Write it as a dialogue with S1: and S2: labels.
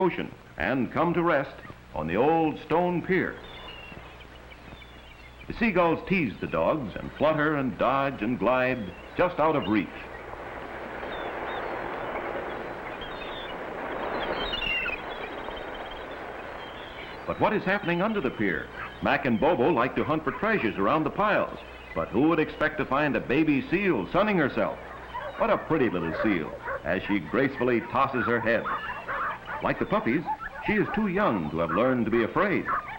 S1: ocean and come to rest on the old stone pier. The seagulls tease the dogs and flutter and dodge and glide just out of reach. But what is happening under the pier? Mac and Bobo like to hunt for treasures around the piles, but who would expect to find a baby seal sunning herself? What a pretty little seal, as she gracefully tosses her head. Like the puppies, she is too young to have learned to be afraid.